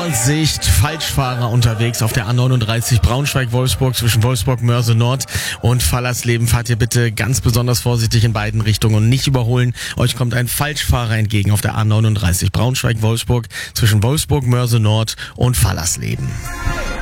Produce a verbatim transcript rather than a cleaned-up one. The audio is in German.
Vorsicht, Falschfahrer unterwegs auf der A neununddreißig Braunschweig-Wolfsburg zwischen Wolfsburg-Mörse-Nord und Fallersleben. Fahrt ihr bitte ganz besonders vorsichtig in beiden Richtungen und nicht überholen. Euch kommt ein Falschfahrer entgegen auf der A neununddreißig Braunschweig-Wolfsburg zwischen Wolfsburg-Mörse-Nord und Fallersleben.